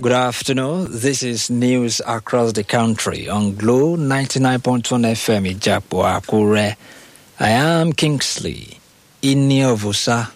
Good afternoon. This is news across the country on Glow 99.1 FM Ijapo Akure. I am Kingsley Iniovusa.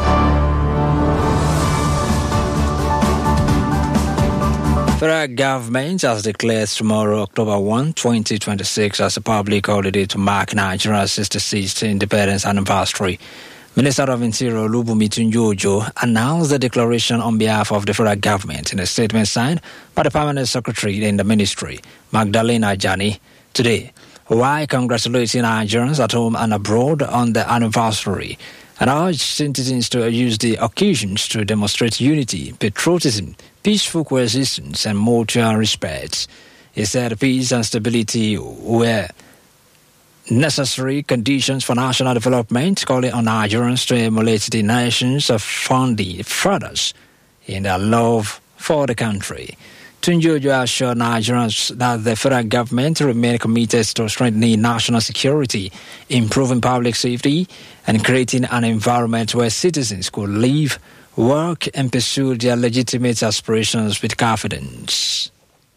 Federal government has declared tomorrow, October 1, 2026, as a public holiday to mark Nigeria's 66th independence anniversary. Minister of Interior Olubunmi Tunji-Ojo announced the declaration on behalf of the federal government in a statement signed by the Permanent Secretary in the Ministry, Magdalena Ajani, today. While congratulating Nigerians at home and abroad on the anniversary, and urged citizens to use the occasions to demonstrate unity, patriotism, peaceful coexistence, and mutual respect. He said peace and stability were necessary conditions for national development, calling on Nigerians to emulate the nation's founding fathers in their love for the country. Tunji-Ojo assured Nigerians that the federal government remain committed to strengthening national security, improving public safety, and creating an environment where citizens could live, work, and pursue their legitimate aspirations with confidence.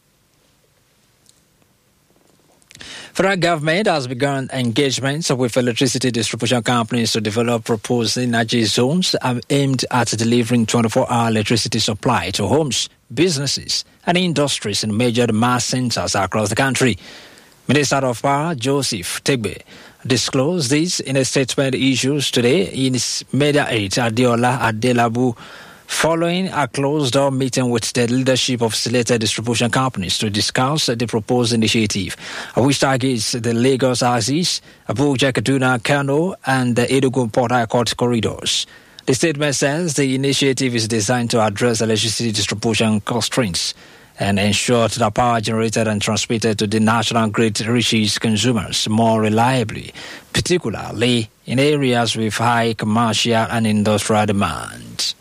Federal government has begun engagements with electricity distribution companies to develop proposed energy zones aimed at delivering 24-hour electricity supply to homes, businesses, and industries in major mass centers across the country. Minister of Power Joseph Tegbe disclosed this in a statement issued today in his media aide Adeola Adelabu, following a closed-door meeting with the leadership of selected distribution companies to discuss the proposed initiative, which targets the Lagos Axis, Abuja, Kaduna, Kano, and the Enugu-Port Harcourt corridors. The statement says the initiative is designed to address electricity distribution constraints and ensure that power generated and transmitted to the national grid reaches consumers more reliably, particularly in areas with high commercial and industrial demand.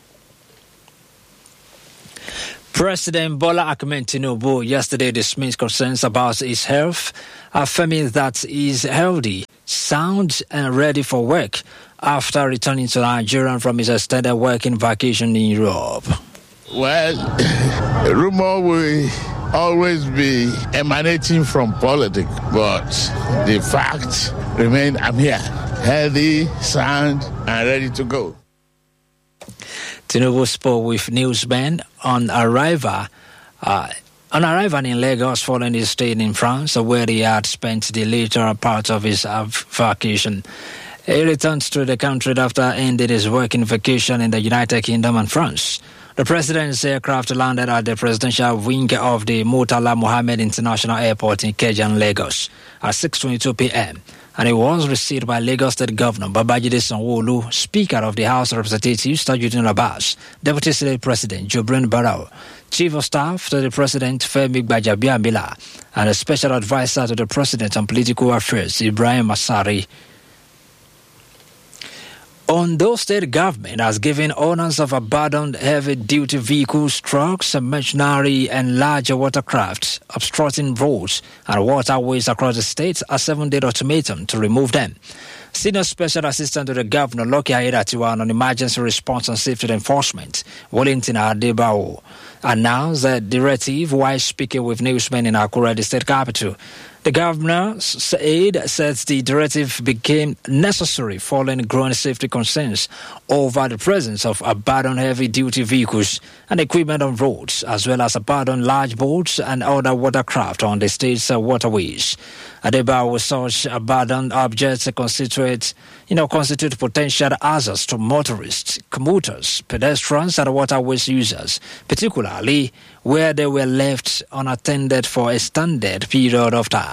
President Bola Ahmed Tinubu yesterday dismissed concerns about his health, affirming that he is healthy, sound, and ready for work after returning to Nigeria from his extended working vacation in Europe. Well, rumor will always be emanating from politics, but the fact remains I'm here, healthy, sound, and ready to go. Tinubu spoke with newsmen on arrival in Lagos following his stay in France, where he had spent the later part of his vacation. He returned to the country after ending his working vacation in the United Kingdom and France. The president's aircraft landed at the presidential wing of the Murtala Mohammed International Airport in Ikeja, Lagos at 6:22 p.m. and it was received by Lagos State Governor Babajide Sanwo-Olu, Speaker of the House of Representatives Tajudeen Abbas, Deputy Senate President Jibrin Barau, Chief of Staff to the President Femi Gbajabiamila, and a Special Advisor to the President on Political Affairs Ibrahim Masari. Ondo State Government has given owners of abandoned heavy-duty vehicles, trucks, machinery, and larger watercraft obstructing roads and waterways across the state a 7-day ultimatum to remove them. Senior Special Assistant to the Governor, Loki Aiyedatiwa, on Emergency Response and Safety Enforcement, Wellington Adebayo, announced the directive while speaking with newsmen in Akure, the state capital. The governor said the directive became necessary following growing safety concerns over the presence of abandoned heavy-duty vehicles and equipment on roads, as well as abandoned large boats and other watercraft on the state's waterways. Adebayo, such abandoned objects constitute potential hazards to motorists, commuters, pedestrians, and waterways users, particularly where they were left unattended for a extended period of time.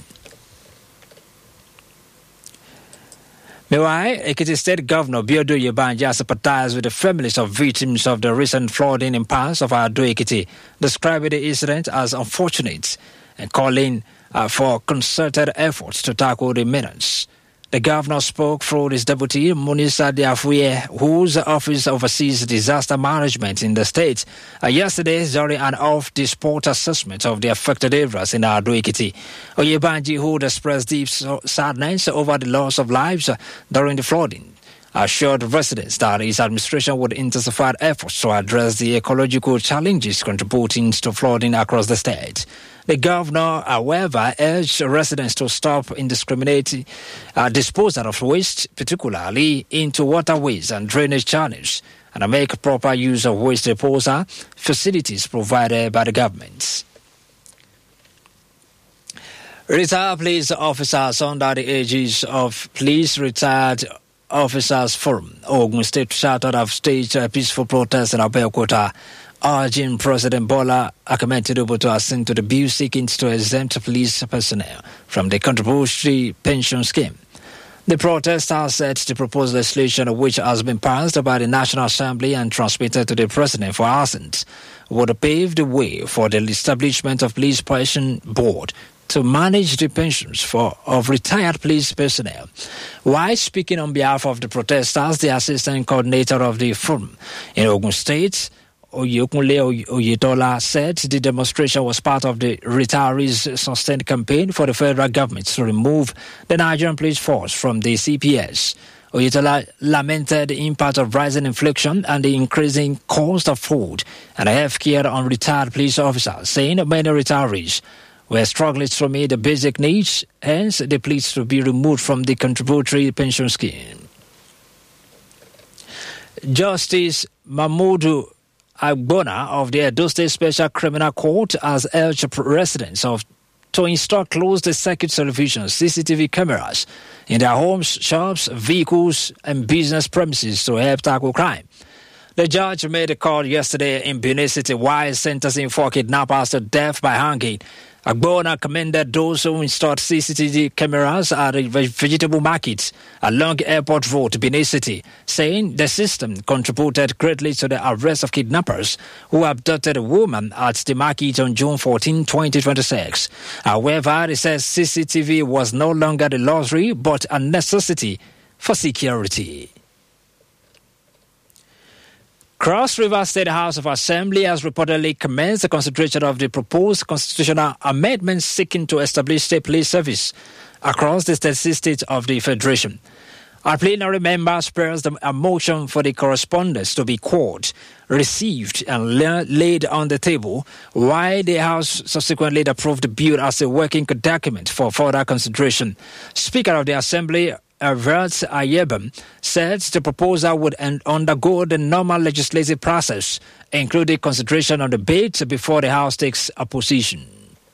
Meanwhile, Ekiti State Governor Biodo Yebanja sympathized with the families of victims of the recent flooding in parts of Ado Ekiti, describing the incident as unfortunate and calling for concerted efforts to tackle the menace. The governor spoke through his deputy, Munisa Diafuye, whose office oversees disaster management in the state, yesterday during an off-the-spot assessment of the affected areas in Ado Ekiti. Oyebanji, who expressed deep sadness over the loss of lives during the flooding, assured residents that his administration would intensify efforts to address the ecological challenges contributing to flooding across the state. The governor, however, urged residents to stop indiscriminate disposal of waste, particularly into waterways and drainage channels, and make proper use of waste disposal facilities provided by the government. Retired police officers under the aegis of Police Retired Officers Forum, Ogun State Chartered have staged a peaceful protest in Abeokuta, urging President Bola Ahmed Tinubu to assent to the bill seeking to exempt police personnel from the contributory pension scheme. The protesters said the proposed legislation, which has been passed by the National Assembly and transmitted to the President for assent, would pave the way for the establishment of Police Pension Board to manage the pensions of retired police personnel. While speaking on behalf of the protesters, the assistant coordinator of the forum in Ogun State, Oyekunle Oyetola, said the demonstration was part of the retirees' sustained campaign for the federal government to remove the Nigerian police force from the CPS. Oyetola lamented the impact of rising inflation and the increasing cost of food and health care on retired police officers, saying many retirees were struggling to meet the basic needs, hence the pleas to be removed from the contributory pension scheme. Justice Mahmoud Agbona of the Edo State Special Criminal Court has urged residents to install closed-circuit television CCTV cameras in their homes, shops, vehicles, and business premises to help tackle crime. The judge made a call yesterday in Benin City while sentencing 4 kidnappers to death by hanging. Agbona commended those who installed CCTV cameras at the vegetable market along Airport Road, Benin City, saying the system contributed greatly to the arrest of kidnappers who abducted a woman at the market on June 14, 2026. However, he says CCTV was no longer the luxury but a necessity for security. Cross River State House of Assembly has reportedly commenced the consideration of the proposed constitutional amendments seeking to establish state police service across the 36 states of the Federation. Our plenary members pressed a motion for the correspondence to be called, received, and laid on the table, while the House subsequently approved the bill as a working document for further consideration. Speaker of the Assembly, Everett Ayebam, said the proposal would undergo the normal legislative process, including consideration of debate before the House takes a position.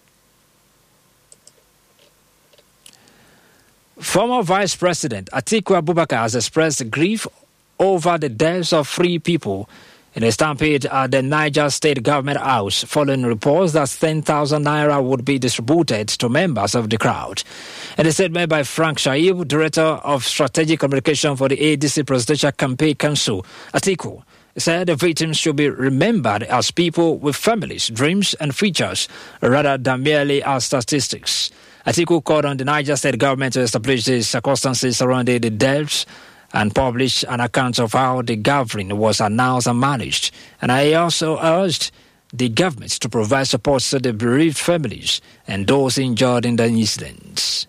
Former Vice President Atiku Abubakar has expressed grief over the deaths of 3 people in a stampede at the Niger State Government House, following reports that 10,000 naira would be distributed to members of the crowd. In a statement by Frank Shaib, Director of Strategic Communication for the ADC Presidential Campaign Council, Atiku said the victims should be remembered as people with families, dreams, and futures, rather than merely as statistics. Atiku called on the Niger State government to establish the circumstances surrounding the deaths and publish an account of how the gathering was announced and managed. And I also urged the government to provide support to the bereaved families and those injured in the incidents.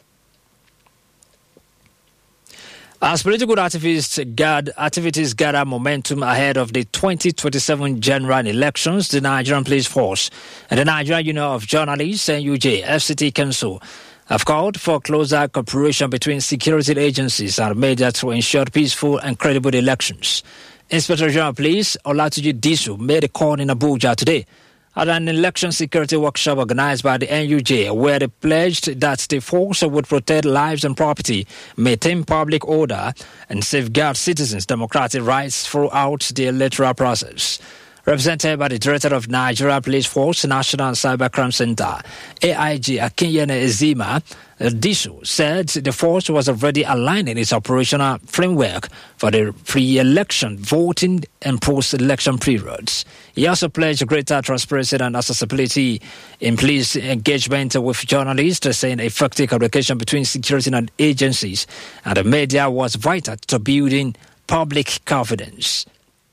As political activities gather momentum ahead of the 2027 general elections, the Nigerian Police Force and the Nigerian Union of Journalists, NUJ, FCT Council, have called for closer cooperation between security agencies and media to ensure peaceful and credible elections. Inspector General of Police Olatunji Disu made a call in Abuja today at an election security workshop organized by the NUJ, where they pledged that the force would protect lives and property, maintain public order, and safeguard citizens' democratic rights throughout the electoral process. Represented by the Director of Nigeria Police Force National Cybercrime Center, AIG Akinyene Ezima, Disu said the force was already aligning its operational framework for the pre-election voting and post-election periods. He also pledged greater transparency and accessibility in police engagement with journalists, saying effective communication between security and agencies and the media was vital to building public confidence.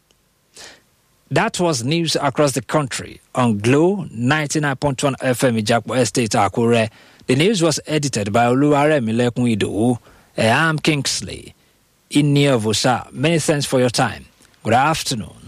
That was news across the country on Glow 99.1 FM Ijapo Estate, Akure. The news was edited by Oluwaremi Lekun Idowu. I'm Kingsley in Niovo, sir. Many thanks for your time. Good afternoon.